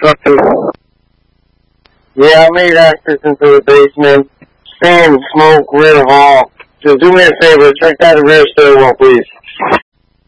Yeah, I made access into the basement. Sand, smoke, rear hall. Just do me a favor, check that rear stairwell, please.